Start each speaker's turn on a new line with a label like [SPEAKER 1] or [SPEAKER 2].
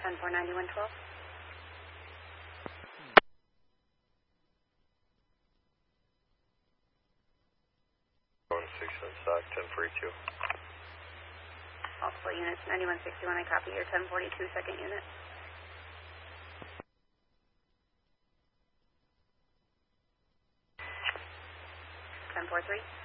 [SPEAKER 1] 10-4-91-12.
[SPEAKER 2] 6 on stock, 1042.
[SPEAKER 1] Multiple units, 9161, I copy your 1042 second unit. 10-4-3.